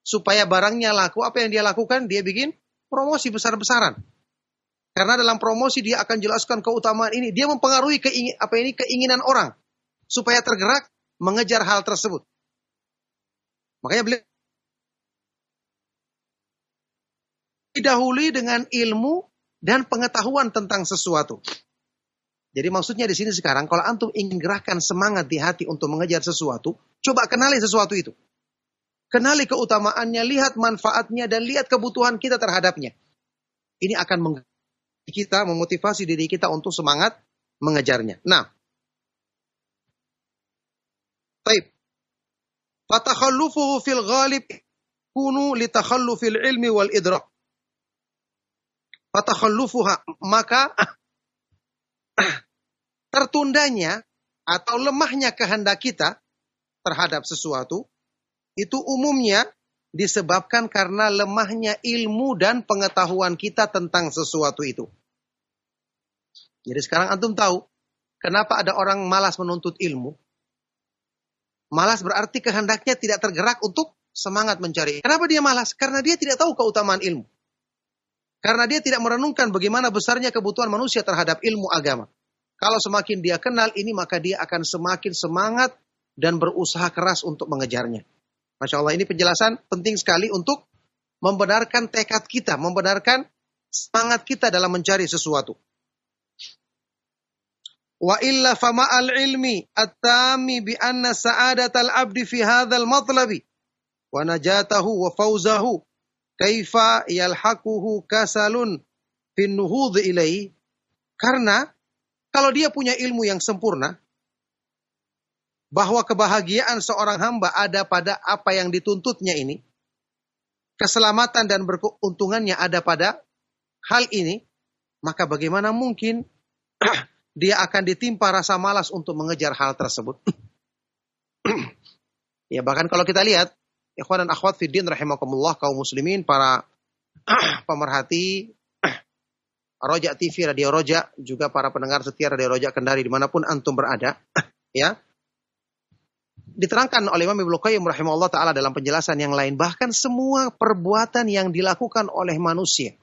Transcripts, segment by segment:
supaya barangnya laku, apa yang dia lakukan? Dia bikin promosi besar-besaran. Karena dalam promosi dia akan jelaskan keutamaan ini. Dia mempengaruhi keinginan orang supaya tergerak mengejar hal tersebut. Makanya beliau didahului dengan ilmu dan pengetahuan tentang sesuatu. Jadi maksudnya di sini sekarang, kalau antum ingin gerakkan semangat di hati untuk mengejar sesuatu, coba kenali sesuatu itu. Kenali keutamaannya, lihat manfaatnya, dan lihat kebutuhan kita terhadapnya. Ini akan kita memotivasi diri kita untuk semangat mengejarnya. Nah, baik. Fatakhallufuhu fil ghalib kunu litakhallufil ilmi wal idrak. Fatakhallufuha, maka tertundanya atau lemahnya kehendak kita terhadap sesuatu itu umumnya disebabkan karena lemahnya ilmu dan pengetahuan kita tentang sesuatu itu. Jadi sekarang antum tahu kenapa ada orang malas menuntut ilmu? Malas berarti kehendaknya tidak tergerak untuk semangat mencari. Kenapa dia malas? Karena dia tidak tahu keutamaan ilmu. Karena dia tidak merenungkan bagaimana besarnya kebutuhan manusia terhadap ilmu agama. Kalau semakin dia kenal ini, maka dia akan semakin semangat dan berusaha keras untuk mengejarnya. Masya Allah, ini penjelasan penting sekali untuk membenarkan tekad kita, membenarkan semangat kita dalam mencari sesuatu. Wa illa fama'al ilmi at-tami bi anna sa'adatal abdi fi hadzal matlabi wa najatahu wa fawzahu kaifa yalhaquhu kasalun fin nuhudh ilaihi. Karena kalau dia punya ilmu yang sempurna, bahwa kebahagiaan seorang hamba ada pada apa yang dituntutnya ini, keselamatan dan berkeuntungannya ada pada hal ini, maka bagaimana mungkin dia akan ditimpa rasa malas untuk mengejar hal tersebut. Ya, bahkan kalau kita lihat, ikhwan dan akhwat fiddin rahimakumullah, kaum muslimin, para pemerhati Roja TV, Radio Roja, juga para pendengar setia Radio Roja Kendari dimanapun antum berada, ya, diterangkan oleh Imam Ibnu Qayyim rahimahullah ta'ala dalam penjelasan yang lain, bahkan semua perbuatan yang dilakukan oleh manusia,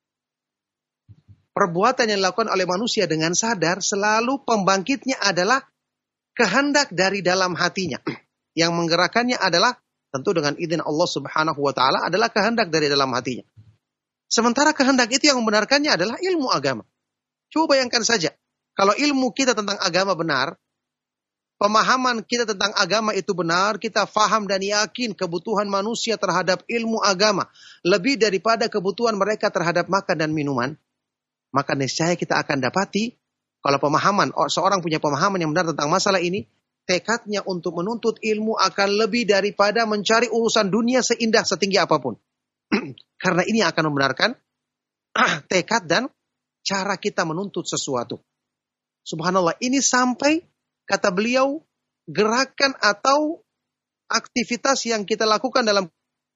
perbuatan yang dilakukan oleh manusia dengan sadar, selalu pembangkitnya adalah kehendak dari dalam hatinya. Yang menggerakkannya adalah, tentu dengan izin Allah subhanahu wa ta'ala, adalah kehendak dari dalam hatinya. Sementara kehendak itu yang membenarkannya adalah ilmu agama. Coba bayangkan saja, kalau ilmu kita tentang agama benar, pemahaman kita tentang agama itu benar, kita faham dan yakin kebutuhan manusia terhadap ilmu agama lebih daripada kebutuhan mereka terhadap makan dan minuman, maka niscaya kita akan dapati, kalau pemahaman, seorang punya pemahaman yang benar tentang masalah ini, tekadnya untuk menuntut ilmu akan lebih daripada mencari urusan dunia seindah setinggi apapun. Karena ini akan membenarkan tekad dan cara kita menuntut sesuatu. Subhanallah, ini sampai, kata beliau, gerakan atau aktivitas yang kita lakukan dalam...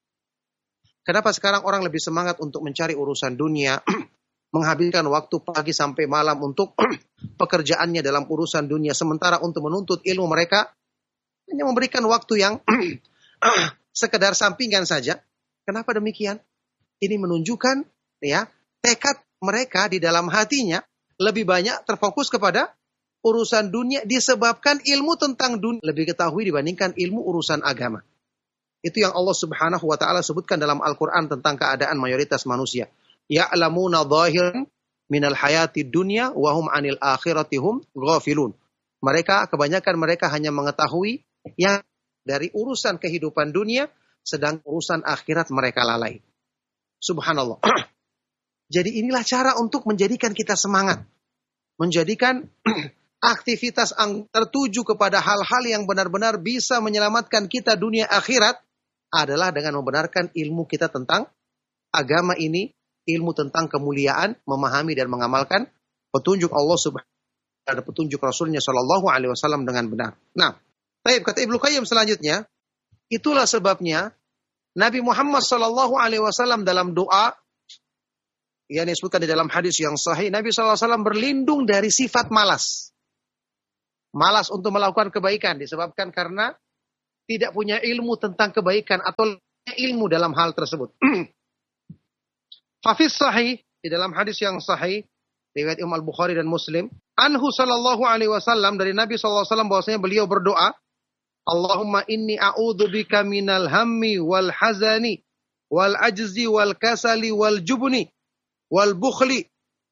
Kenapa sekarang orang lebih semangat untuk mencari urusan dunia, menghabiskan waktu pagi sampai malam untuk pekerjaannya dalam urusan dunia, sementara untuk menuntut ilmu mereka hanya memberikan waktu yang sekedar sampingan saja. Kenapa demikian? Ini menunjukkan, ya, tekad mereka di dalam hatinya lebih banyak terfokus kepada urusan dunia, disebabkan ilmu tentang dunia lebih ketahui dibandingkan ilmu urusan agama. Itu yang Allah subhanahu wa ta'ala sebutkan dalam Al-Quran tentang keadaan mayoritas manusia. Ya'lamuna zahiran minal hayati dunya wahum anil akhiratihum ghafilun. Kebanyakan mereka hanya mengetahui yang dari urusan kehidupan dunia, sedang urusan akhirat mereka lalai. Subhanallah. Jadi inilah cara untuk menjadikan kita semangat. Menjadikan aktivitas tertuju kepada hal-hal yang benar-benar bisa menyelamatkan kita dunia akhirat adalah dengan membenarkan ilmu kita tentang agama ini, ilmu tentang kemuliaan, memahami dan mengamalkan petunjuk Allah subhanahu wa ta'ala, petunjuk Rasulnya sallallahu alaihi wasallam dengan benar. Nah, kata Ibnu Qayyim selanjutnya, itulah sebabnya Nabi Muhammad sallallahu alaihi wasallam dalam doa yang disebutkan di dalam hadis yang sahih, Nabi sallallahu alaihi wasallam berlindung dari sifat malas. Malas untuk melakukan kebaikan disebabkan karena tidak punya ilmu tentang kebaikan atau ilmu dalam hal tersebut. Fafis sahih, di dalam hadis yang sahih, riwayat Imam Al-Bukhari dan Muslim, anhu sallallahu alaihi wasallam, dari Nabi sallallahu alaihi wasallam bahwasanya beliau berdoa, Allahumma inni a'udzubika minal hammi wal hazani wal ajzi wal kasali wal jubni wal bukhli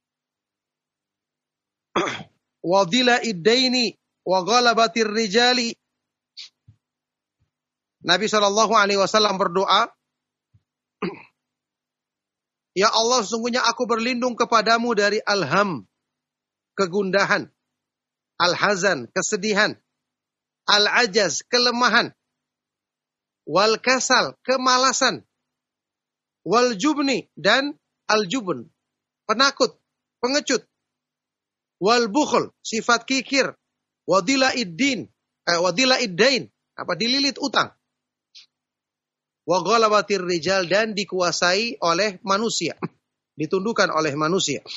wa dhila'id daini wa ghalabatir rijali. Nabi sallallahu alaihi wasallam berdoa, ya Allah, sesungguhnya aku berlindung kepadamu dari al-ham, kegundahan, al-hazan, kesedihan, al-ajaz, kelemahan, wal kasal, kemalasan, wal jubni, dan al-jubn, penakut, pengecut, wal bukhl, sifat kikir, wadila'id dain, dililit utang, wa ghalabatir rijal, dan dikuasai oleh manusia, ditundukkan oleh manusia.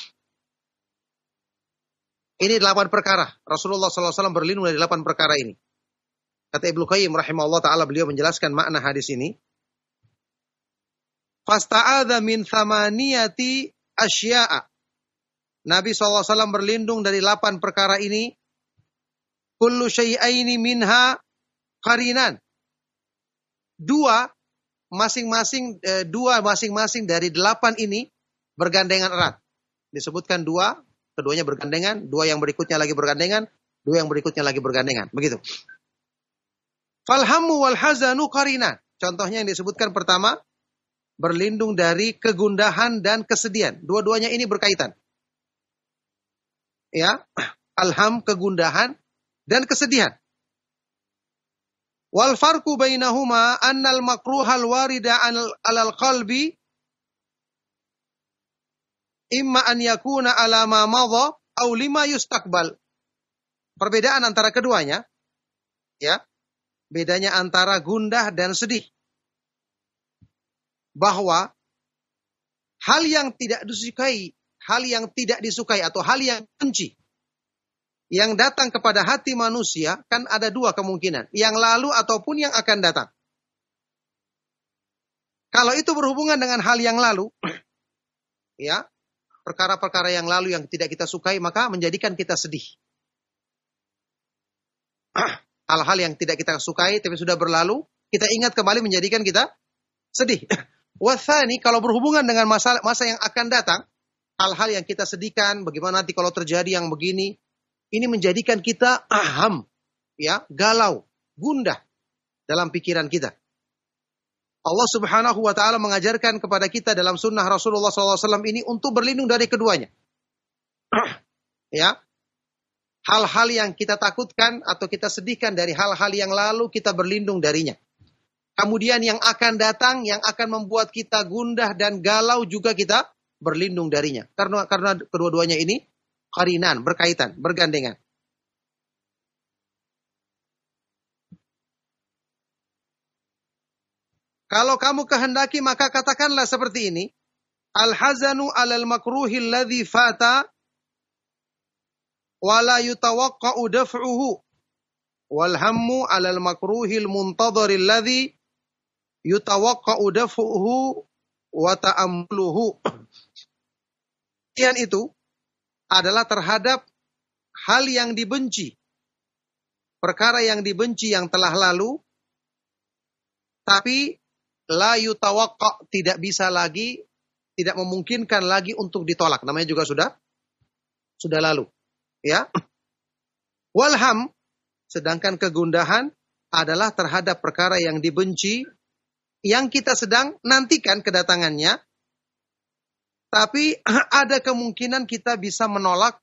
Ini 8 perkara. Rasulullah SAW berlindung dari 8 perkara ini. Kata Ibnu Qayyim rahimahullah ta'ala, beliau menjelaskan makna hadis ini. Fasta'adha min thamaniyati asya'a. Nabi SAW berlindung dari 8 perkara ini. Kullu syai'aini minha qarinan. Dua masing-masing dari 8 ini bergandengan erat. Disebutkan 2, keduanya bergandengan, 2 yang berikutnya lagi bergandengan, 2 yang berikutnya lagi bergandengan. Begitu. Falhammu wal hazanu qarina. Contohnya yang disebutkan pertama, berlindung dari kegundahan dan kesedihan. Dua-duanya ini berkaitan. Ya, alham, kegundahan dan kesedihan. Wal farqu bainahuma annal makruhal warida alal qalbi imma an yakuna ala ma madha aw lima yustaqbal. Perbedaan antara keduanya, ya, bedanya antara gundah dan sedih. Bahwa hal yang tidak disukai, atau hal yang benci, yang datang kepada hati manusia, kan ada 2 kemungkinan. Yang lalu ataupun yang akan datang. Kalau itu berhubungan dengan hal yang lalu, ya, perkara-perkara yang lalu yang tidak kita sukai, maka menjadikan kita sedih. Hal-hal yang tidak kita sukai tapi sudah berlalu, kita ingat kembali menjadikan kita sedih. Wathani, kalau berhubungan dengan masa yang akan datang, hal-hal yang kita sedihkan, bagaimana nanti kalau terjadi yang begini, ini menjadikan kita aham, ya, galau, gundah dalam pikiran kita. Allah Subhanahu wa taala mengajarkan kepada kita dalam sunnah Rasulullah SAW ini untuk berlindung dari keduanya. Ya. Hal-hal yang kita takutkan atau kita sedihkan dari hal-hal yang lalu, kita berlindung darinya. Kemudian yang akan datang, yang akan membuat kita gundah dan galau, juga kita berlindung darinya. Karena kedua-duanya ini qarinan, berkaitan, bergandengan. Kalau kamu kehendaki, maka katakanlah seperti ini. Al-hazanu alal makruhil ladzi fata wala yutawaqqa'u daf'uhu wal hammu 'alal makruhil muntadharil ladzi yutawaqqa'u daf'uhu wa ta'ammuluhu. Itu adalah terhadap hal yang dibenci, perkara yang dibenci yang telah lalu, tapi la yutawaqqa', tidak bisa lagi, tidak memungkinkan lagi untuk ditolak. Namanya juga sudah lalu. Ya, walham, sedangkan kegundahan adalah terhadap perkara yang dibenci, yang kita sedang nantikan kedatangannya, tapi ada kemungkinan kita bisa menolak,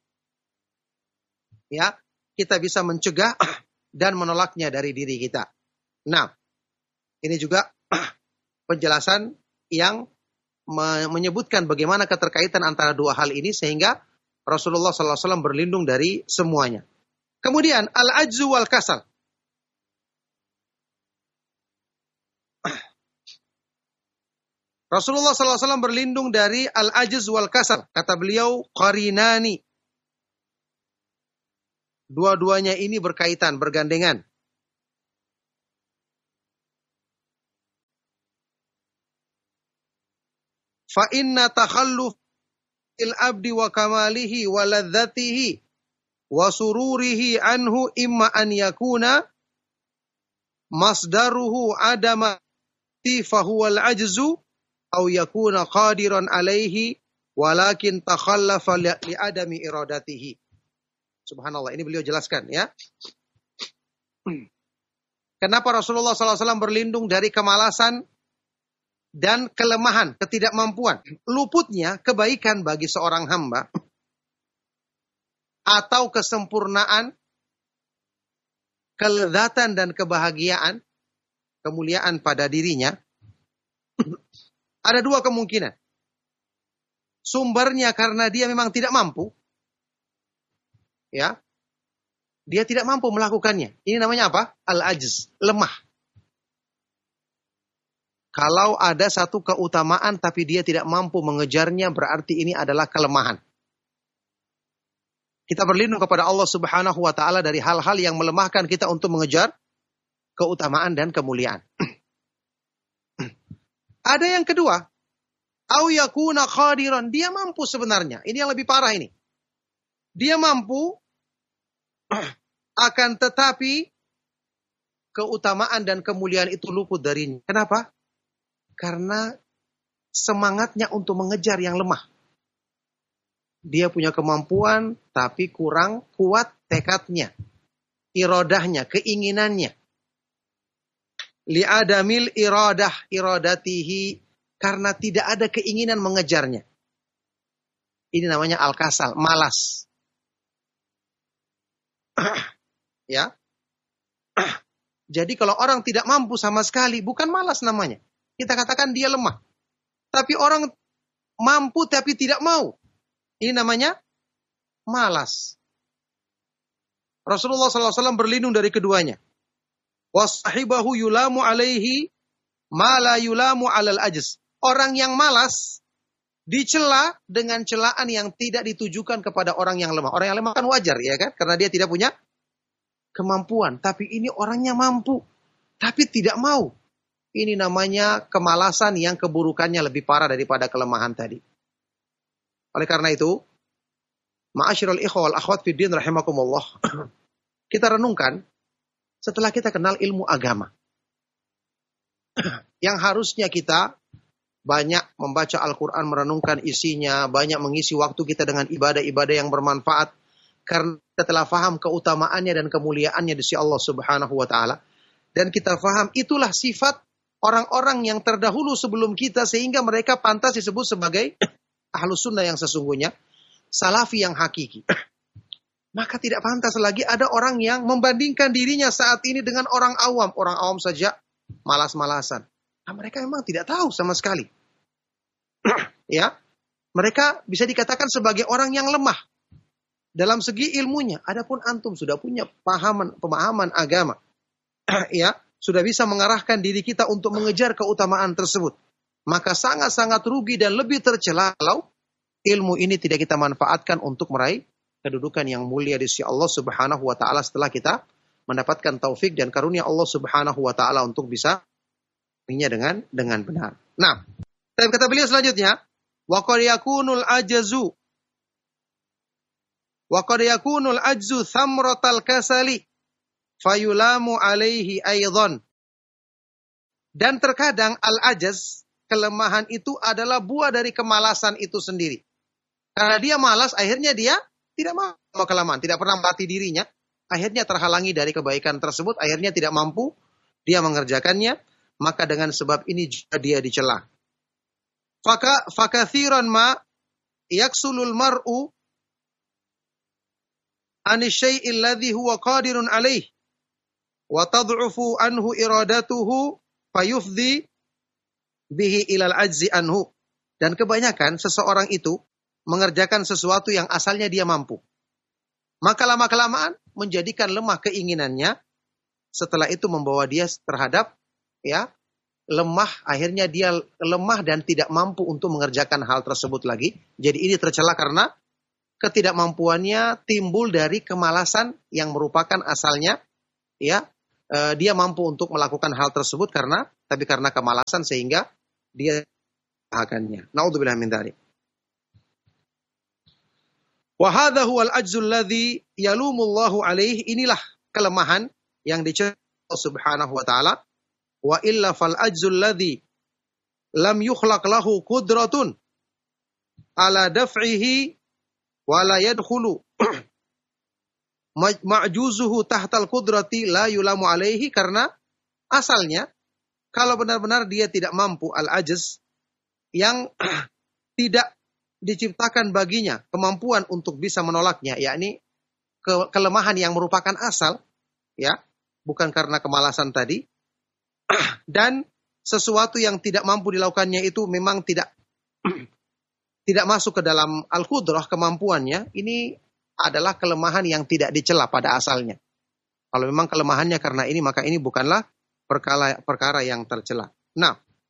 ya, kita bisa mencegah dan menolaknya dari diri kita. Nah, ini juga penjelasan yang menyebutkan bagaimana keterkaitan antara 2 hal ini, sehingga Rasulullah SAW berlindung dari semuanya. Kemudian al-ajzu wal kasal. Rasulullah SAW berlindung dari al-ajz wal kasal. Kata beliau, qarinani. Dua-duanya ini berkaitan, bergandengan. fa inna takhalluf abdi wa kamalihi wa ladzatihi wa sururihi anhu imma an yakuna masdaruhu adama fa huwa al-ajzu aw yakuna qadiran alaihi walakin takhallafa li adami iradatihi. Subhanallah, ini beliau jelaskan ya. Kenapa Rasulullah SAW berlindung dari kemalasan dan kelemahan, ketidakmampuan, luputnya kebaikan bagi seorang hamba atau kesempurnaan, kelezatan dan kebahagiaan, kemuliaan pada dirinya. Ada dua kemungkinan. Sumbernya karena dia memang tidak mampu. Ya. Dia tidak mampu melakukannya. Ini namanya apa? Al-ajz, lemah. Kalau ada satu keutamaan tapi dia tidak mampu mengejarnya, berarti ini adalah kelemahan. Kita berlindung kepada Allah Subhanahu wa taala dari hal-hal yang melemahkan kita untuk mengejar keutamaan dan kemuliaan. Ada yang kedua, au yakuna qadiran, dia mampu sebenarnya. Ini yang lebih parah ini. Dia mampu, akan tetapi keutamaan dan kemuliaan itu luput darinya. Kenapa? Karena semangatnya untuk mengejar yang lemah. Dia punya kemampuan, tapi kurang kuat tekadnya, iradahnya, keinginannya. Li'adamil iradatihi, karena tidak ada keinginan mengejarnya. Ini namanya al-kasal, malas. Ya. Jadi kalau orang tidak mampu sama sekali, bukan malas namanya. Kita katakan dia lemah. Tapi orang mampu tapi tidak mau. Ini namanya malas. Rasulullah SAW berlindung dari keduanya. Wasahibahu yulamu alaihi ma la yulamu alal ajz. Orang yang malas dicela dengan celaan yang tidak ditujukan kepada orang yang lemah. Orang yang lemah kan wajar ya kan? Karena dia tidak punya kemampuan. Tapi ini orangnya mampu. Tapi tidak mau. Ini namanya kemalasan yang keburukannya lebih parah daripada kelemahan tadi. Oleh karena itu, ma'asyiral ikhwah wal akhwat fid din rahimakumullah. Kita renungkan setelah kita kenal ilmu agama. Yang harusnya kita banyak membaca Al-Quran, merenungkan isinya, banyak mengisi waktu kita dengan ibadah-ibadah yang bermanfaat. Karena kita telah faham keutamaannya dan kemuliaannya di sisi Allah Subhanahu wa ta'ala. Dan kita faham itulah sifat orang-orang yang terdahulu sebelum kita, sehingga mereka pantas disebut sebagai Ahlus Sunnah yang sesungguhnya, Salafi yang hakiki. Maka tidak pantas lagi ada orang yang membandingkan dirinya saat ini dengan orang awam. Orang awam saja malas-malasan. Nah, mereka memang tidak tahu sama sekali. Ya, mereka bisa dikatakan sebagai orang yang lemah dalam segi ilmunya. Adapun antum sudah punya pemahaman agama. Ya, sudah bisa mengarahkan diri kita untuk mengejar keutamaan tersebut. Maka sangat-sangat rugi dan lebih tercela kalau ilmu ini tidak kita manfaatkan untuk meraih kedudukan yang mulia di sisi Allah Subhanahu wa taala setelah kita mendapatkan taufik dan karunia Allah Subhanahu wa taala untuk bisa dengan benar. Nah, kata beliau selanjutnya, wa qad yakunul ajzu thamratal kasali fayulamu alaihi aidan. Dan terkadang al-ajaz, kelemahan itu adalah buah dari kemalasan itu sendiri. Karena dia malas, akhirnya dia tidak mau kelemahan, tidak pernah melatih dirinya, akhirnya terhalangi dari kebaikan tersebut, akhirnya tidak mampu dia mengerjakannya, maka dengan sebab ini juga dia dicela. Fakathiran ma yaksulul mar'u anisyai'il ladzi huwa qadirun alaih wa tad'ufu anhu iradatuhu fayufdhi bihi ilal ajzi anhu. Dan kebanyakan seseorang itu mengerjakan sesuatu yang asalnya dia mampu. Maka lama-kelamaan menjadikan lemah keinginannya. Setelah itu membawa dia terhadap lemah. Akhirnya dia lemah dan tidak mampu untuk mengerjakan hal tersebut lagi. Jadi ini tercela karena ketidakmampuannya timbul dari kemalasan yang merupakan asalnya dia mampu untuk melakukan hal tersebut karena kemalasan sehingga dia Akannya. Naudzubillah min dzalik. Wa hadza huwal ajzul ladzi yalumullahu alaihi. Inilah kelemahan yang dicela Allah Subhanahu wa taala. Wa illa fal ajzul ladzi lam yukhlaq lahu qudratun ala daf'ihi wa la yadkhulu ma'juzuhu tahtal qudrati la yulamu alaihi. Karena asalnya kalau benar-benar dia tidak mampu, al-ajz, yang tidak diciptakan baginya kemampuan untuk bisa menolaknya, yakni kelemahan yang merupakan asal, ya, bukan karena kemalasan tadi, dan sesuatu yang tidak mampu dilakukannya itu memang tidak masuk ke dalam al-qudrah, kemampuannya, ini adalah kelemahan yang tidak dicela pada asalnya. Kalau memang kelemahannya karena ini, maka ini bukanlah perkara yang tercela. Nah,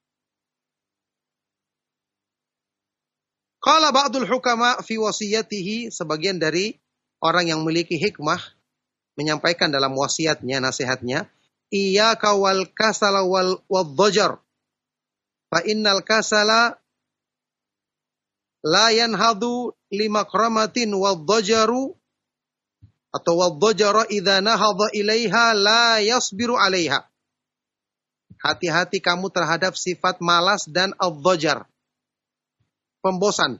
qala ba'dul hukama fi wasiyatihi, sebagian dari orang yang memiliki hikmah menyampaikan dalam wasiatnya, nasihatnya, iyyaka wal kasala wal dhajar fa innal kasala la yanhadu limakramatin wal dhajaru atau wal dhajara idza nahadha ilaiha la yasbiru alaiha. Hati-hati kamu terhadap sifat malas dan al-dhajar, pembosan,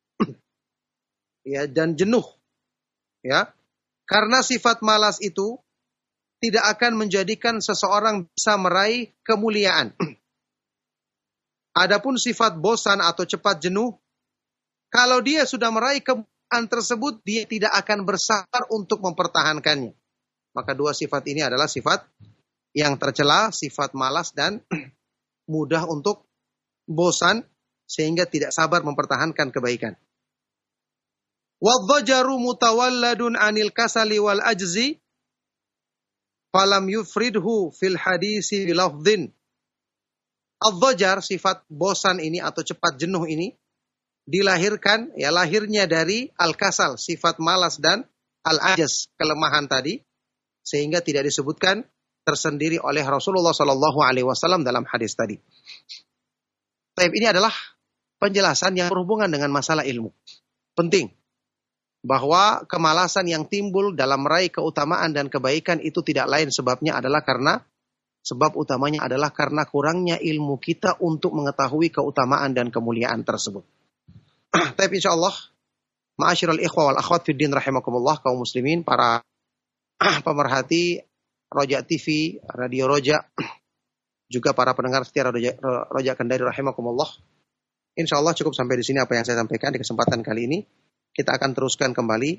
ya, dan jenuh, ya. Karena sifat malas itu tidak akan menjadikan seseorang bisa meraih kemuliaan. Adapun sifat bosan atau cepat jenuh, kalau dia sudah meraih kemuliaan tersebut, dia tidak akan bersabar untuk mempertahankannya. Maka dua sifat ini adalah sifat yang tercela, sifat malas dan mudah untuk bosan sehingga tidak sabar mempertahankan kebaikan. Wadh-dhajaru mutawalladun 'anil kasali wal ajzi falam yufridhu fil hadisi bilafdhin. Adh-dhajar, sifat bosan ini atau cepat jenuh ini dilahirkan, ya, lahirnya dari al-kasal, sifat malas, dan al-ajaz, kelemahan tadi, sehingga tidak disebutkan tersendiri oleh Rasulullah Shallallahu Alaihi Wasallam dalam hadis tadi. Tapi ini adalah penjelasan yang berhubungan dengan masalah ilmu. Penting bahwa kemalasan yang timbul dalam meraih keutamaan dan kebaikan itu tidak lain sebabnya adalah karena sebab utamanya adalah karena kurangnya ilmu kita untuk mengetahui keutamaan dan kemuliaan tersebut. Tapi insyaallah, ma'asyiral ikhwa wal akhwat fid din rahimakumullah, kaum muslimin, para pemerhati Roja TV, Radio Roja, juga para pendengar setia Roja Kendari rahimakumullah. Insyaallah cukup sampai di sini apa yang saya sampaikan di kesempatan kali ini. Kita akan teruskan kembali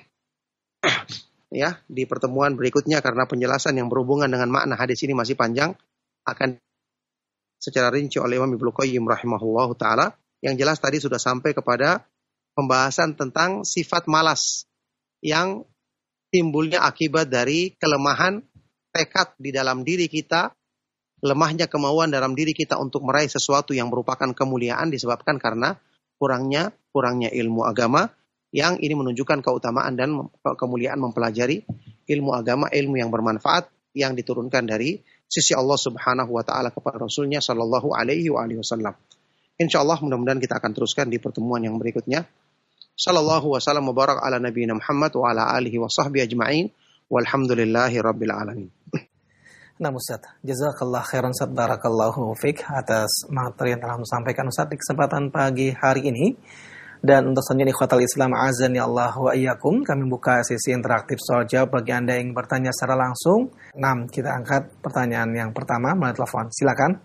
ya di pertemuan berikutnya, karena penjelasan yang berhubungan dengan makna hadis ini masih panjang, akan secara rinci oleh Imam Ibnu Qayyim rahimahullahu taala. Yang jelas tadi sudah sampai kepada pembahasan tentang sifat malas yang timbulnya akibat dari kelemahan tekad di dalam diri kita, lemahnya kemauan dalam diri kita untuk meraih sesuatu yang merupakan kemuliaan disebabkan karena kurangnya ilmu agama, yang ini menunjukkan keutamaan dan kemuliaan mempelajari ilmu agama, ilmu yang bermanfaat yang diturunkan dari sisi Allah Subhanahu wa taala kepada Rasulnya sallallahu alaihi wasallam. Insyaallah mudah-mudahan kita akan teruskan di pertemuan yang berikutnya. Sallallahu wasallam wa barak ala nabiyina Muhammad wa ala alihi wa sahbihi ajma'in. Walhamdulillahi rabbil alamin. Nah Ustaz, jazakallah khairan Ustaz, barakallahu fiqh atas materi yang telah disampaikan Ustaz di kesempatan pagi hari ini. Dan untuk selanjutnya ikhwatal Islam azan ya Allah wa iyyakum, kami buka sesi interaktif soal jawab bagi Anda yang bertanya secara langsung. Nah, kita angkat pertanyaan yang pertama melalui telepon. Silakan.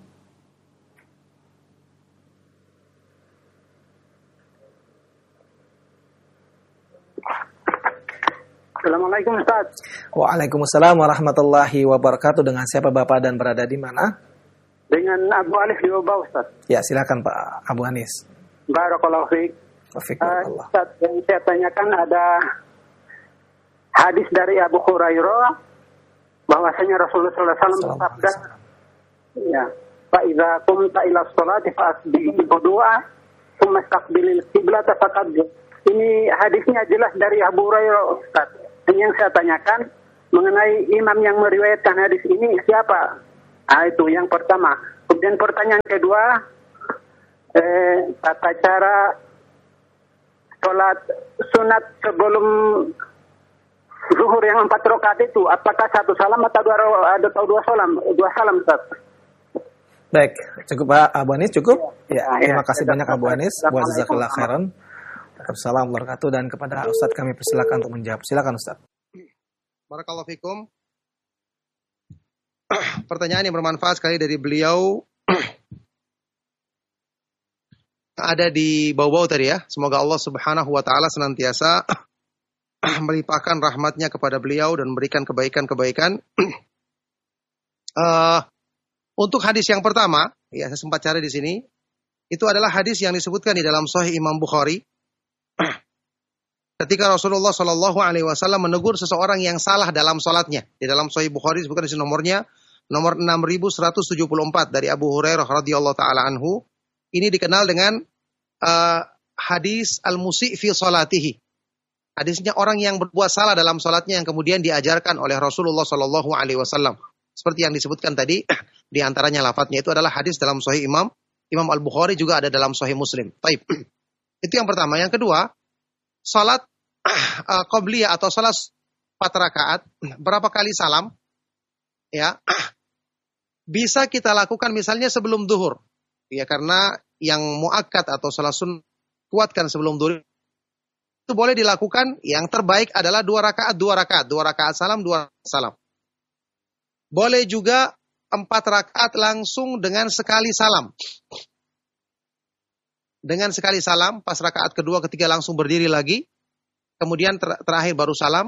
Assalamualaikum Ustaz. Waalaikumsalam warahmatullahi wabarakatuh. Dengan siapa Bapak dan berada di mana? Dengan Abu Anis di Ubah Ustaz. Ya silakan Pak Abu Anis. Barakallahu fiik. Ustaz, yang saya tanyakan ada hadis dari Abu Hurairah bahwasanya Rasulullah SAW bersabda, ya, fa idza qumta ila sholati fa'asbihi du'a tsumma istaqbilil qiblata faqabbir. Ini hadisnya jelas dari Abu Hurairah Ustaz. Yang saya tanyakan mengenai imam yang meriwayatkan hadis ini siapa? Itu yang pertama. Kemudian pertanyaan kedua, tata cara sholat sunat sebelum zuhur yang 4 rakaat itu, apakah 1 salam atau 2 salam? 2 salam, Ustaz. Baik, cukup Pak Abu Anis, cukup? Ya, Ya, terima ya. kasih banyak Abu Anis. Wa jazakallahu khairan. Waalaikumsalam warahmatullahi wabarakatuh. Dan kepada Ustadz kami persilakan untuk menjawab. Silakan Ustadz. Barakallahu fikum. Pertanyaan yang bermanfaat sekali dari beliau. Ada di bawah-bawah tadi ya. Semoga Allah Subhanahu wa taala senantiasa melimpahkan rahmatnya kepada beliau dan memberikan kebaikan-kebaikan. Untuk hadis yang pertama, ya saya sempat cari di sini, itu adalah hadis yang disebutkan di dalam Sahih Imam Bukhari. Ketika Rasulullah Shallallahu Alaihi Wasallam menegur seseorang yang salah dalam sholatnya, di dalam Sahih Bukhari disebutkan di sini nomornya nomor 6174 dari Abu Hurairah radhiyallahu taala anhu. Ini dikenal dengan hadis al-musi' fi salatihi. Hadisnya orang yang berbuat salah dalam salatnya yang kemudian diajarkan oleh Rasulullah Shallallahu Alaihi Wasallam. Seperti yang disebutkan tadi, di antaranya lafadznya itu adalah hadis dalam Sahih Imam Al-Bukhari, juga ada dalam Sahih Muslim. Taib. Itu yang pertama. Yang kedua, salat qobliyah atau salat 4 rakaat, berapa kali salam? Ya, bisa kita lakukan misalnya sebelum zuhur. Ya, karena yang muakkad atau salat sunnah kuatkan sebelum zuhur itu boleh dilakukan. Yang terbaik adalah 2 rakaat, 2 rakaat, 2 rakaat salam, 2 rakaat salam. Boleh juga 4 rakaat langsung dengan sekali salam. Dengan sekali salam, pas rakaat kedua, ketiga langsung berdiri lagi. Kemudian terakhir baru salam.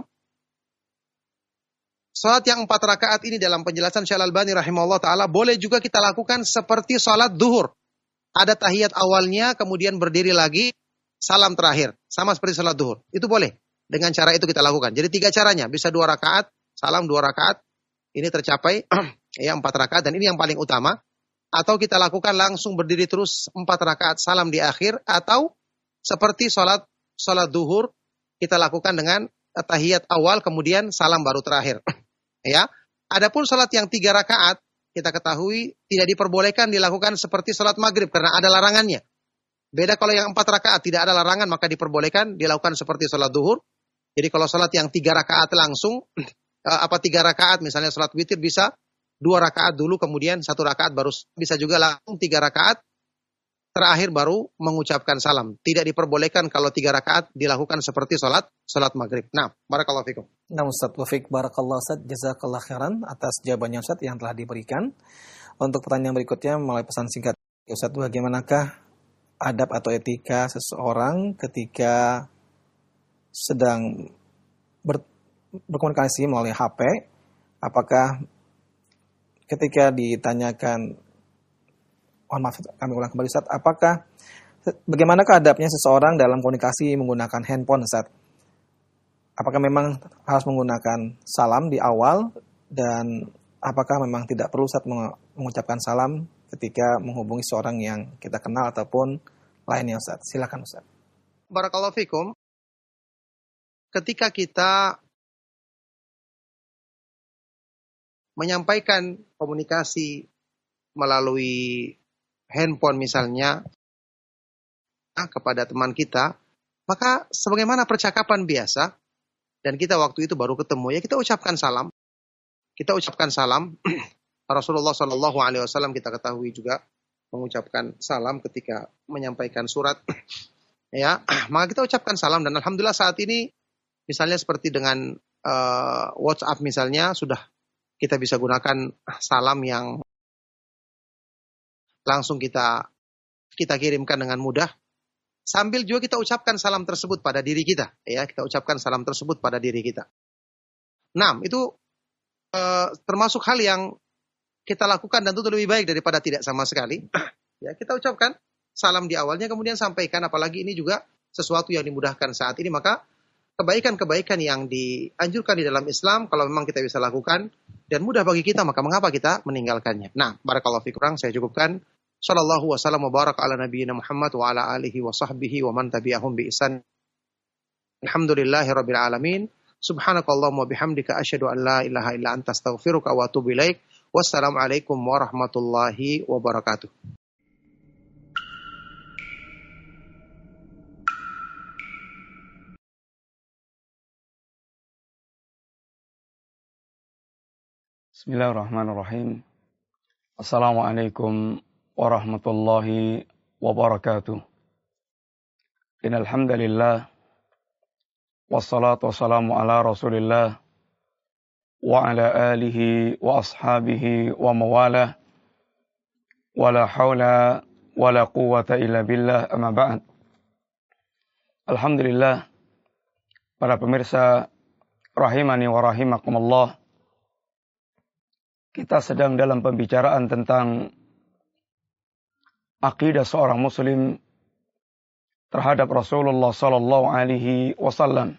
Salat yang 4 rakaat ini dalam penjelasan Syekh Al-Albani rahimahullah ta'ala, boleh juga kita lakukan seperti salat zuhur. Ada tahiyat awalnya, kemudian berdiri lagi, salam terakhir. Sama seperti salat zuhur. Itu boleh. Dengan cara itu kita lakukan. Jadi 3 caranya. Bisa 2 rakaat, salam 2 rakaat. Ini tercapai ya 4 rakaat, dan ini yang paling utama. Atau kita lakukan langsung berdiri terus 4 rakaat salam di akhir, atau seperti salat zuhur kita lakukan dengan tahiyat awal kemudian salam baru terakhir. Ya. Adapun salat yang 3 rakaat kita ketahui tidak diperbolehkan dilakukan seperti salat maghrib karena ada larangannya. Beda kalau yang 4 rakaat tidak ada larangan, maka diperbolehkan dilakukan seperti salat zuhur. Jadi kalau salat yang 3 rakaat langsung 3 rakaat misalnya salat witir bisa 2 rakaat dulu, kemudian 1 rakaat baru, bisa juga langsung 3 rakaat terakhir baru mengucapkan salam. Tidak diperbolehkan kalau 3 rakaat dilakukan seperti salat maghrib. Nah, barakallahu fikum. Nah, Ustaz Taufik, barakallahu Ustaz, jazakallahu khairan atas jawabannya Ustaz yang telah diberikan. Untuk pertanyaan berikutnya melalui pesan singkat, Ustaz, bagaimanakah adab atau etika seseorang ketika sedang berkomunikasi melalui HP? Apakah ketika ditanyakan, mohon maaf kami ulang kembali Ustaz, bagaimanakah adabnya seseorang dalam komunikasi menggunakan handphone Ustaz? Apakah memang harus menggunakan salam di awal, dan apakah memang tidak perlu Ustaz mengucapkan salam ketika menghubungi seorang yang kita kenal ataupun lainnya Ustaz? Silakan Ustaz. Barakallahu fikum. Ketika kita menyampaikan komunikasi melalui handphone misalnya kepada teman kita, maka sebagaimana percakapan biasa, dan kita waktu itu baru ketemu, ya kita ucapkan salam. Kita ucapkan salam. Rasulullah Shallallahu Alaihi Wasallam kita ketahui juga mengucapkan salam ketika menyampaikan surat. Ya, maka kita ucapkan salam, dan alhamdulillah saat ini misalnya seperti dengan WhatsApp misalnya, sudah kita bisa gunakan salam yang langsung kita kirimkan dengan mudah. Sambil juga kita ucapkan salam tersebut pada diri kita. Ya, kita ucapkan salam tersebut pada diri kita. Nah, itu termasuk hal yang kita lakukan, dan itu lebih baik daripada tidak sama sekali. Ya, kita ucapkan salam di awalnya, kemudian sampaikan. Apalagi ini juga sesuatu yang dimudahkan saat ini. Maka kebaikan-kebaikan yang dianjurkan di dalam Islam, kalau memang kita bisa lakukan dan mudah bagi kita, maka mengapa kita meninggalkannya? Nah, barakallahu fikum, saya cukupkan. Sallallahu wasallam wa baraka ala nabiyyina Muhammad wa ala alihi wa sahbihi wa man tabi'ahum bi ihsan. Alhamdulillahi rabbil alamin. Subhanakallahumma bihamdika asyhadu an la ilaha illa anta astaghfiruka wa atubu ilaik. Wassalamualaikum warahmatullahi wabarakatuh. Bismillahirrahmanirrahim. Assalamualaikum warahmatullahi wabarakatuh. Innal hamdalillah wassalatu wassalamu ala Rasulillah wa ala alihi wa ashabihi wa mawalah. Wala haula wala quwwata illa billah, amma ba'd. Alhamdulillah, para pemirsa rahimani wa rahimakumullah. Kita sedang dalam pembicaraan tentang akidah seorang muslim terhadap Rasulullah sallallahu alaihi wasallam.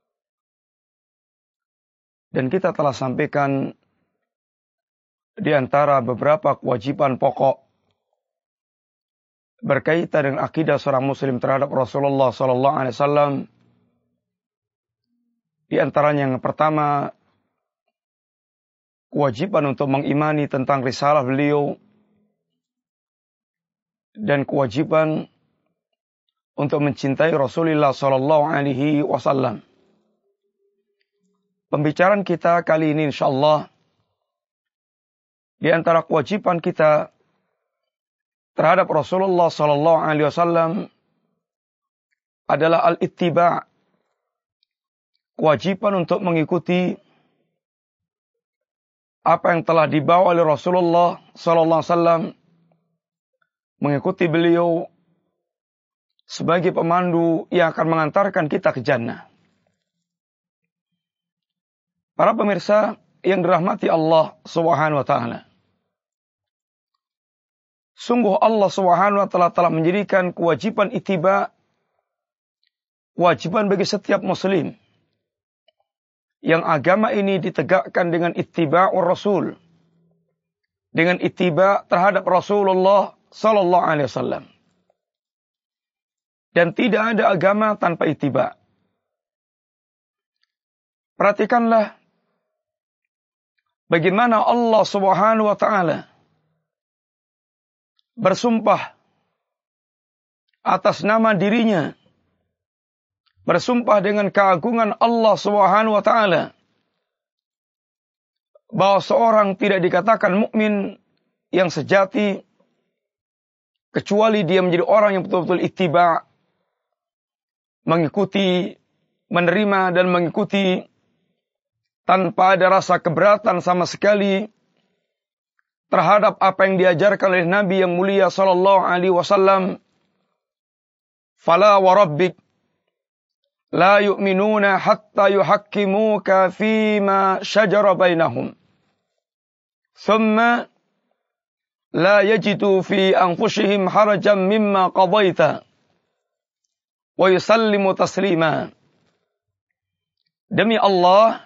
Dan kita telah sampaikan di antara beberapa kewajiban pokok berkaitan dengan akidah seorang muslim terhadap Rasulullah sallallahu alaihi wasallam. Di antaranya yang pertama, kewajiban untuk mengimani tentang risalah beliau dan kewajiban untuk mencintai Rasulullah sallallahu alaihi wasallam. Pembicaraan kita kali ini insyaallah di antara kewajiban kita terhadap Rasulullah sallallahu alaihi wasallam adalah al-ittiba'. Kewajiban untuk mengikuti apa yang telah dibawa oleh Rasulullah sallallahu alaihi wasallam, mengikuti beliau sebagai pemandu yang akan mengantarkan kita ke jannah. Para pemirsa yang dirahmati Allah Subhanahu wa taala. Sungguh Allah Subhanahu wa taala telah menjadikan kewajiban ittiba kewajiban bagi setiap muslim. Yang agama ini ditegakkan dengan ittiba'ur Rasul. Dengan ittiba' terhadap Rasulullah sallallahu alaihi wasallam. Dan tidak ada agama tanpa ittiba'. Perhatikanlah bagaimana Allah Subhanahu wa taala bersumpah atas nama dirinya, bersumpah dengan keagungan Allah Subhanahu wa taala bahwa seorang tidak dikatakan mukmin yang sejati kecuali dia menjadi orang yang betul-betul ittiba', mengikuti, menerima dan mengikuti tanpa ada rasa keberatan sama sekali terhadap apa yang diajarkan oleh Nabi yang mulia sallallahu alaihi wasallam. Fala wa rabbik la yu'minuna hatta yuhakkimuka fima shajara bainahum. Thumma la yajidu fi anfusihim harajan mimma qadaita wa yusallimu taslima. Demi Allah,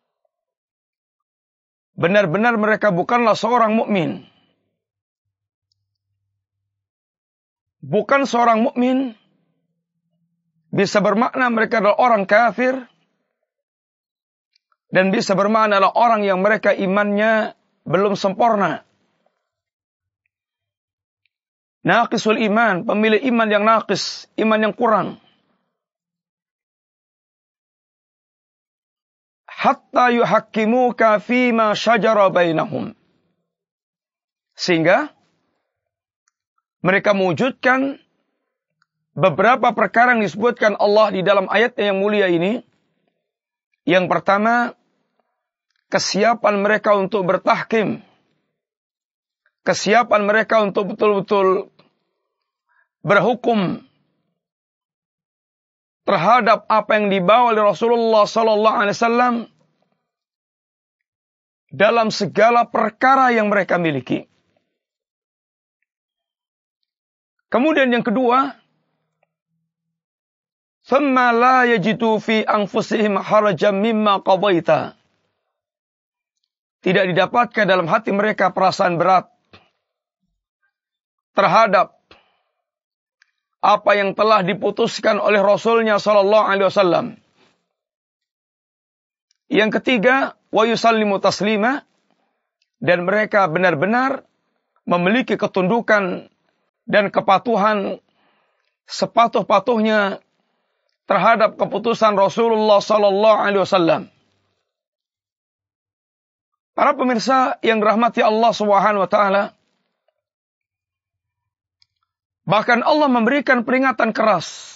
benar-benar mereka bukanlah seorang mukmin. Bukan seorang mukmin bisa bermakna mereka adalah orang kafir, dan bisa bermakna adalah orang yang mereka imannya belum sempurna. Naqisul iman, pemilik iman yang naqis, iman yang kurang. Hatta yuhakkimuka fima shajara bainahum. Sehingga mereka mewujudkan beberapa perkara yang disebutkan Allah di dalam ayatnya yang mulia ini. Yang pertama, kesiapan mereka untuk bertahkim. Kesiapan mereka untuk betul-betul berhukum terhadap apa yang dibawa oleh Rasulullah sallallahu alaihi wasallam dalam segala perkara yang mereka miliki. Kemudian yang kedua, ثُمَّ لَا يَجِدُوا فِي أَنفُسِهِمْ حَرَجًا مِمَّا قَضَيْتَ. Tidak didapatkan dalam hati mereka perasaan berat terhadap apa yang telah diputuskan oleh Rasulnya sallallahu alaihi wasallam. Yang ketiga, wa yusallimu taslima, dan mereka benar-benar memiliki ketundukan dan kepatuhan sepatuh-patuhnya terhadap keputusan Rasulullah sallallahu alaihi wasallam. Para pemirsa yang dirahmati Allah Subhanahu wa taala, bahkan Allah memberikan peringatan keras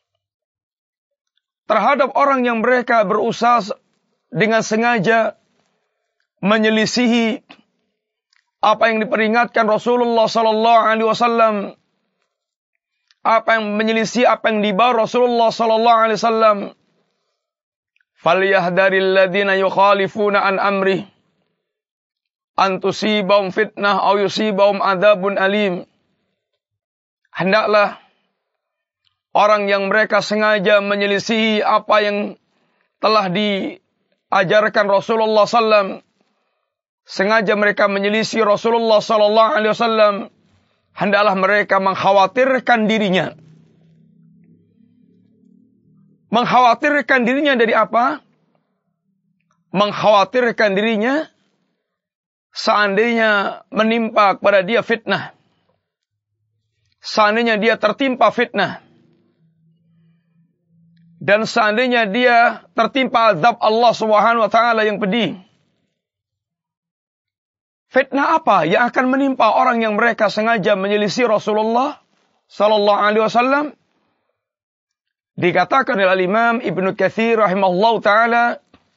terhadap orang yang mereka berusaha dengan sengaja menyelisihi apa yang diperingatkan Rasulullah sallallahu alaihi wasallam, apa yang menyelisih apa yang dibawa Rasulullah sallallahu alaihi wasallam. Falyahdharil ladzina yukhalifuna an amri an tusibahum fitnah aw yusibahum adzabun alim. Hendaklah orang yang mereka sengaja menyelisihi apa yang telah diajarkan Rasulullah sallam, sengaja mereka menyelisih Rasulullah sallallahu alaihi wasallam, hendaklah mereka mengkhawatirkan dirinya. Mengkhawatirkan dirinya dari apa? Mengkhawatirkan dirinya seandainya menimpa kepada dia fitnah. Seandainya dia tertimpa fitnah. Dan seandainya dia tertimpa azab Allah Subhanahu wa taala yang pedih. Fitnah apa yang akan menimpa orang yang mereka sengaja menyelisih Rasulullah sallallahu alaihi wasallam? Dikatakan oleh Imam Ibnu Katsir rahimahullahu taala,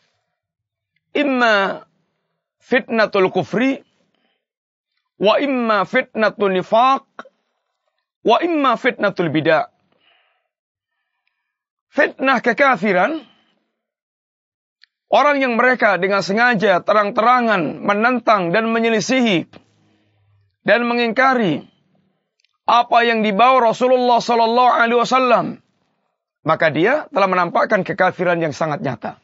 imma fitnatul kufri wa imma fitnatul nifaq wa imma fitnatul bid'ah. Fitnah kekafiran, orang yang mereka dengan sengaja terang-terangan menentang dan menyelisihi dan mengingkari apa yang dibawa Rasulullah sallallahu alaihi wasallam, maka dia telah menampakkan kekafiran yang sangat nyata.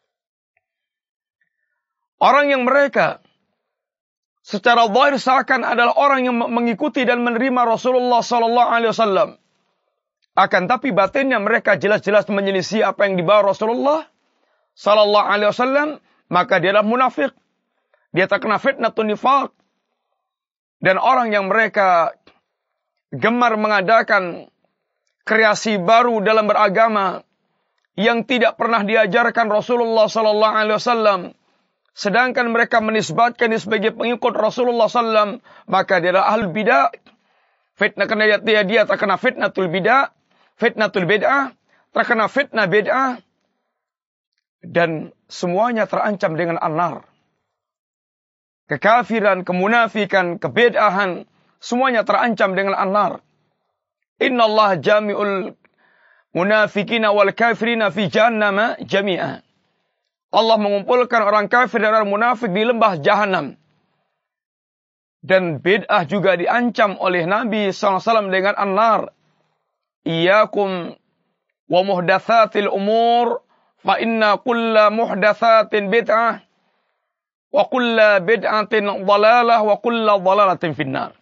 Orang yang mereka secara zahir seakan adalah orang yang mengikuti dan menerima Rasulullah sallallahu alaihi wasallam, akan tapi batinnya mereka jelas-jelas menyelisih apa yang dibawa Rasulullah sallallahu alaihi wasallam, maka dia adalah munafik. Dia terkena fitnatun nifaq. Dan orang yang mereka gemar mengadakan kreasi baru dalam beragama yang tidak pernah diajarkan Rasulullah sallallahu alaihi wasallam, sedangkan mereka menisbatkan sebagai pengikut Rasulullah sallam, maka dia adalah ahlul bidah. Fitnah karena dia terkena fitnatul bidah, fitnatul bid'ah, terkena fitnah bid'ah, dan semuanya terancam dengan an-nar. Kekafiran, kemunafikan, kebid'ahan, semuanya terancam dengan an-nar. Innallaha jami'ul munafikina wal kafirina fi jahannama jami'a. Allah mengumpulkan orang kafir dan orang munafik di lembah jahanam. Dan bid'ah juga diancam oleh Nabi SAW dengan an-nar. Iyyakum wa muhdatsatil umur fa inna kulla muhdatsatin bid'ah wa kulla bid'atin dhalalah wa kulla dhalalatin finnar.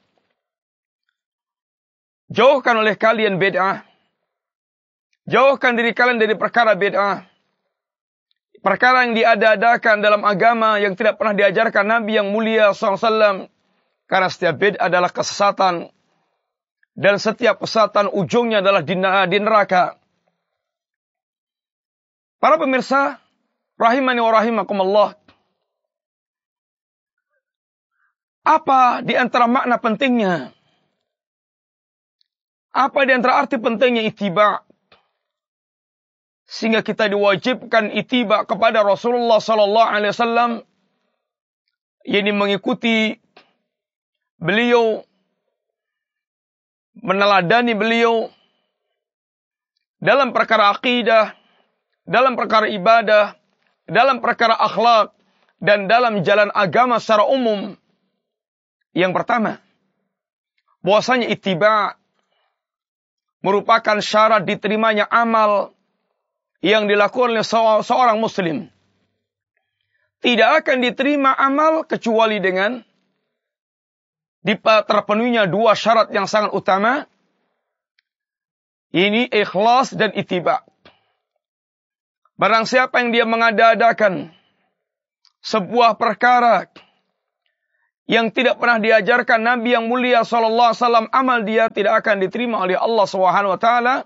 Jauhkan oleh kalian bid'ah. Jauhkan diri kalian dari perkara bid'ah. Perkara yang diada-adakan dalam agama yang tidak pernah diajarkan Nabi yang mulia SAW. Karena setiap bid'ah adalah kesesatan. Dan setiap kesesatan ujungnya adalah di neraka. Para pemirsa, rahimani wa rahimakumullah. Apa di antara makna pentingnya? Apa di antara arti pentingnya ittiba'? Sehingga kita diwajibkan ittiba' kepada Rasulullah sallallahu alaihi wasallam, yakni mengikuti beliau, meneladani beliau dalam perkara akidah, dalam perkara ibadah, dalam perkara akhlak, dan dalam jalan agama secara umum. Yang pertama, bahwasanya ittiba' merupakan syarat diterimanya amal yang dilakukan oleh seorang muslim. Tidak akan diterima amal kecuali dengan terpenuhinya dua syarat yang sangat utama. Ini ikhlas dan ittiba'. Barang siapa yang dia mengada-adakan sebuah perkara yang tidak pernah diajarkan Nabi yang mulia sallallahu alaihi wasallam, amal dia tidak akan diterima oleh Allah Subhanahu wa taala.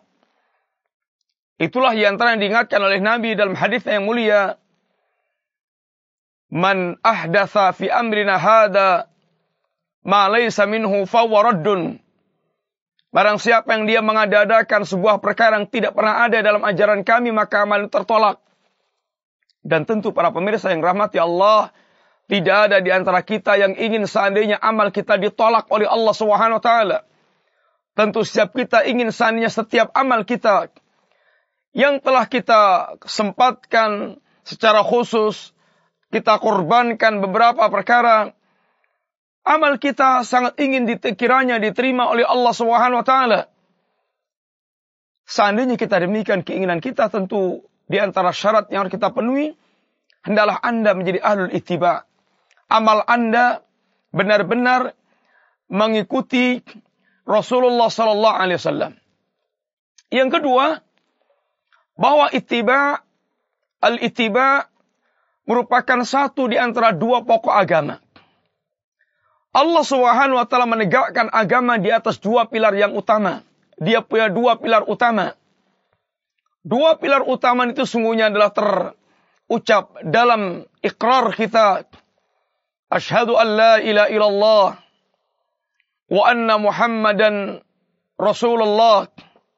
Itulah yang telah diingatkan oleh Nabi dalam hadis yang mulia. Man ahdatsa fi amrina hadza ma laysa minhu fahuwa raddun. Barang siapa yang dia mengada-adakan sebuah perkara yang tidak pernah ada dalam ajaran kami, maka amal tertolak. Dan tentu para pemirsa yang rahmati Allah, tidak ada di antara kita yang ingin seandainya amal kita ditolak oleh Allah Subhanahu wa taala. Tentu setiap kita ingin seandainya setiap amal kita yang telah kita sempatkan secara khusus, kita korbankan beberapa perkara, amal kita sangat ingin kiranya diterima oleh Allah Subhanahu wa taala. Seandainya kita demikian keinginan kita, tentu di antara syarat yang harus kita penuhi, hendaklah Anda menjadi ahlul ittiba. Amal Anda benar-benar mengikuti Rasulullah sallallahu alaihi wasallam. Yang kedua, bahwa al-ittiba merupakan satu di antara dua pokok agama. Allah Subhanahu wa taala menegakkan agama di atas dua pilar yang utama. Dia punya dua pilar utama. Dua pilar utama itu sungguhnya adalah terucap dalam ikrar kita. Asyhadu an la ilaha illallah wa anna Muhammadan Rasulullah.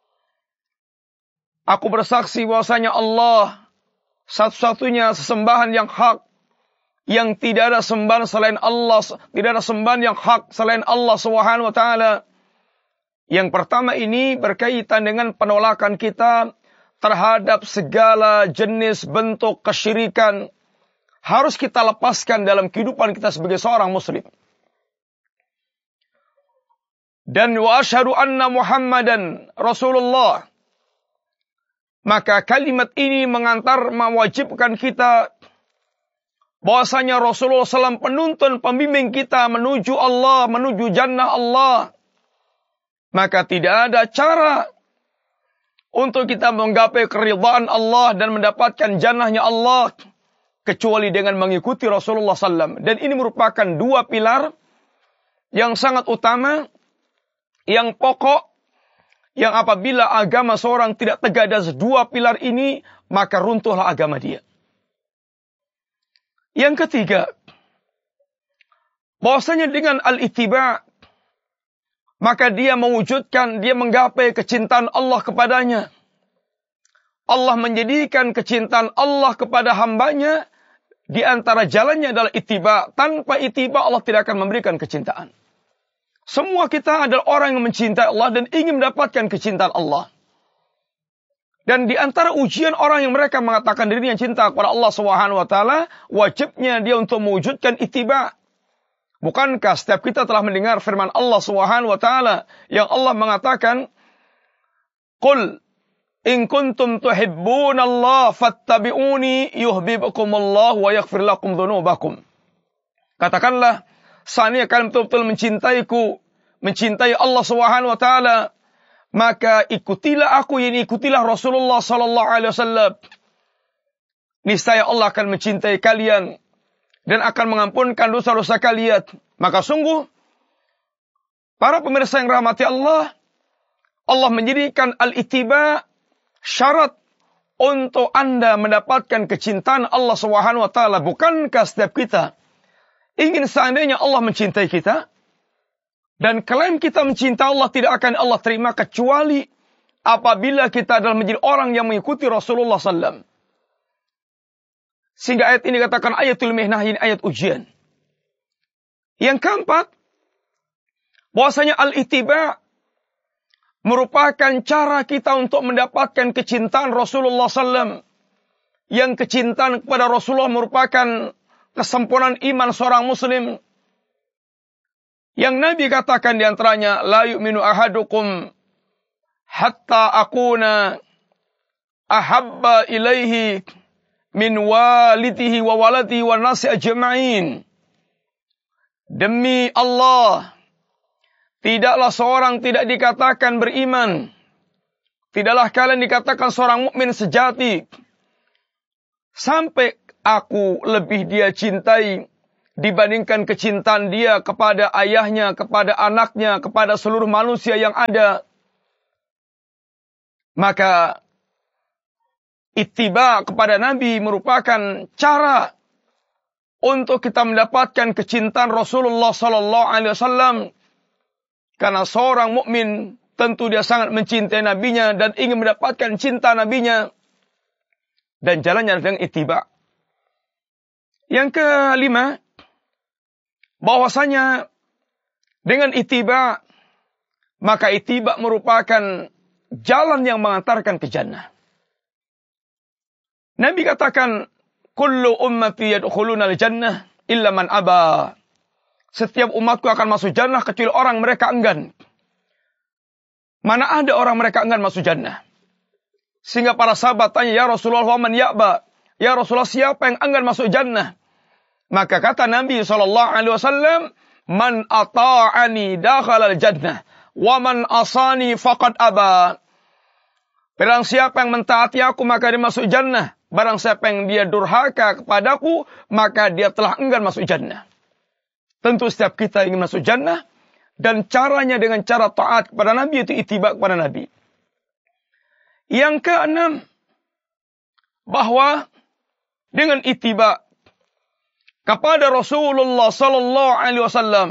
Aku bersaksi bahwasanya Allah satu-satunya sesembahan yang hak, yang tidak ada sembahan selain Allah, tidak ada sembahan yang hak selain Allah Subhanahu wa taala. Yang pertama ini berkaitan dengan penolakan kita terhadap segala jenis bentuk kesyirikan. Harus kita lepaskan dalam kehidupan kita sebagai seorang muslim. Dan wa asyhadu anna Muhammadan Rasulullah. Maka kalimat ini mewajibkan kita bahwasanya Rasulullah SAW penuntun pembimbing kita menuju Allah, menuju jannah Allah. Maka tidak ada cara untuk kita menggapai keridhaan Allah dan mendapatkan jannahnya Allah kecuali dengan mengikuti Rasulullah SAW. Dan ini merupakan dua pilar yang sangat utama, yang pokok, yang apabila agama seorang tidak tegak atas dua pilar ini, maka runtuhlah agama dia. Yang ketiga, bahwasanya dengan al-ittiba, maka dia mewujudkan, dia menggapai kecintaan Allah kepadanya. Allah menjadikan kecintaan Allah kepada hambanya, di antara jalannya adalah ittiba. Tanpa ittiba Allah tidak akan memberikan kecintaan. Semua kita adalah orang yang mencintai Allah dan ingin mendapatkan kecintaan Allah. Dan di antara ujian orang yang mereka mengatakan dirinya cinta kepada Allah Subhanahu wa taala, wajibnya dia untuk mewujudkan ittiba. Bukankah setiap kita telah mendengar firman Allah Subhanahu wa taala yang Allah mengatakan, "Qul in kuntum tuhibbunallaha fattabi'uni yuhibbukumullah wa yaghfir lakum dzunubakum." Katakanlah, seandainya kalian betul-betul mencintaiku, mencintai Allah Subhanahu wa taala, maka ikutilah aku, ini ikutilah Rasulullah sallallahu alaihi wasallam. Niscaya Allah akan mencintai kalian dan akan mengampunkan dosa-dosa kalian. Maka sungguh, para pemirsa yang rahmati Allah, Allah menjadikan al-ittiba syarat untuk Anda mendapatkan kecintaan Allah Subhanahu wa taala. Bukankah setiap kita ingin seandainya Allah mencintai kita? Dan klaim kita mencintai Allah tidak akan Allah terima kecuali apabila kita adalah menjadi orang yang mengikuti Rasulullah SAW. Sehingga ayat ini katakan ayatul mihnah, ini ayat ujian. Yang keempat, bahwasanya al-ittiba merupakan cara kita untuk mendapatkan kecintaan Rasulullah SAW. Yang kecintaan kepada Rasulullah merupakan kesempurnaan iman seorang muslim. Yang Nabi katakan diantaranya, la yu'minu ahadukum hatta akuna ahabba ilaihi min walidihi wa waladihi wa nasi ajma'in. Demi Allah, tidaklah seorang tidak dikatakan beriman, tidaklah kalian dikatakan seorang mukmin sejati, sampai aku lebih dia cintai dibandingkan kecintaan dia kepada ayahnya, kepada anaknya, kepada seluruh manusia yang ada. Maka ittiba kepada Nabi merupakan cara untuk kita mendapatkan kecintaan Rasulullah sallallahu alaihi wasallam. Karena seorang mukmin tentu dia sangat mencintai nabinya dan ingin mendapatkan cinta nabinya, dan jalannya dengan ittiba. Yang kelima, bahwasanya dengan ittiba, maka ittiba merupakan jalan yang mengantarkan ke jannah. Nabi katakan, kullu ummati yadkhuluna al-jannah illa man aba. Setiap umatku akan masuk jannah kecuali orang mereka enggan. Mana ada orang mereka enggan masuk jannah? Sehingga para sahabat tanya, ya Rasulullah, wa man ya'ba? Ya Rasulullah, siapa yang enggan masuk jannah? Maka kata Nabi SAW, man ata'ani dakhala al-jannah, wa man asani faqad aba. Barang siapa yang mentaati aku, maka dia masuk jannah. Barang siapa yang dia durhaka kepadaku, maka dia telah enggan masuk jannah. Tentu setiap kita ingin masuk jannah, dan caranya dengan cara taat kepada Nabi, itu ittiba kepada Nabi. Yang keenam, bahwa dengan ittiba kepada Rasulullah sallallahu alaihi wasallam,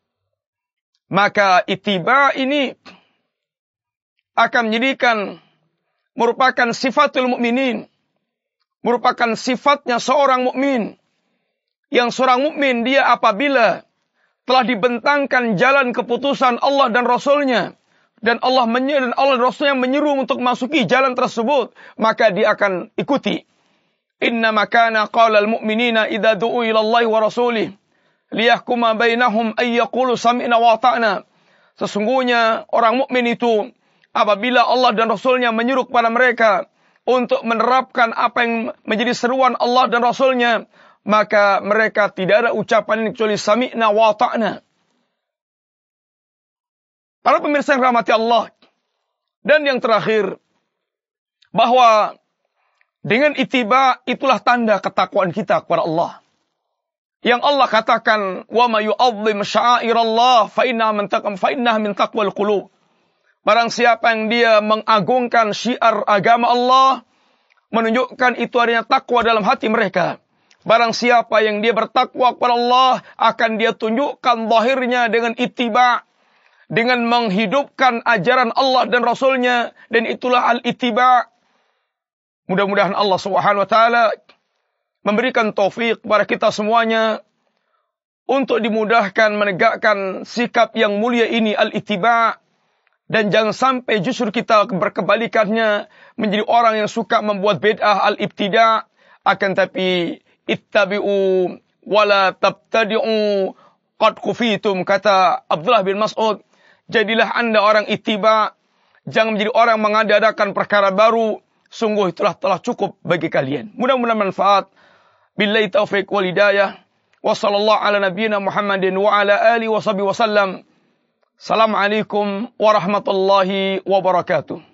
maka ittiba ini akan menjadikan merupakan sifatul mukminin, merupakan sifatnya seorang mukmin. Yang seorang mukmin dia apabila telah dibentangkan jalan keputusan Allah dan Rasulnya, dan Allah dan Rasulnya menyeru untuk masuki jalan tersebut, maka dia akan ikuti. Innama kana qala al-mu'minina idza du'u ila Allah wa rasulih liyahkuma bainahum ay yaqulu sami'na wa ata'na. Sesungguhnya orang mukmin itu apabila Allah dan Rasulnya menyeru kepada mereka untuk menerapkan apa yang menjadi seruan Allah dan Rasulnya, maka mereka tidak ada ucapan ini kecuali sami'na wa ta'na. Para pemirsa yang rahmati Allah. Dan yang terakhir, bahwa dengan ittiba itulah tanda ketakwaan kita kepada Allah. Yang Allah katakan, wa ma yu'azzim sya'airallah fa innaha min taqwal qulub. Barang siapa yang dia mengagungkan syiar agama Allah, menunjukkan itu adanya takwa dalam hati mereka. Barang siapa yang dia bertakwa kepada Allah, akan dia tunjukkan zahirnya dengan ittiba, dengan menghidupkan ajaran Allah dan Rasulnya, dan itulah al-ittiba. Mudah-mudahan Allah Subhanahu wa taala memberikan taufik kepada kita semuanya untuk dimudahkan menegakkan sikap yang mulia ini, al-ittiba, dan jangan sampai justru kita berkebalikannya menjadi orang yang suka membuat bid'ah al-ibtida', akan tapi ittabi'u wala tabtadi'u qad kufitum, kata Abdullah bin Mas'ud. Jadilah anda orang ittiba, jangan menjadi orang mengadakan perkara baru, sungguh itulah telah cukup bagi kalian. Mudah-mudahan manfaat. Billahi taufiq wal hidayah. Wa sallallahu ala nabiyyina Muhammadin wa ala alihi wa sahbihi wasallam. Assalamualaikum warahmatullahi wabarakatuh.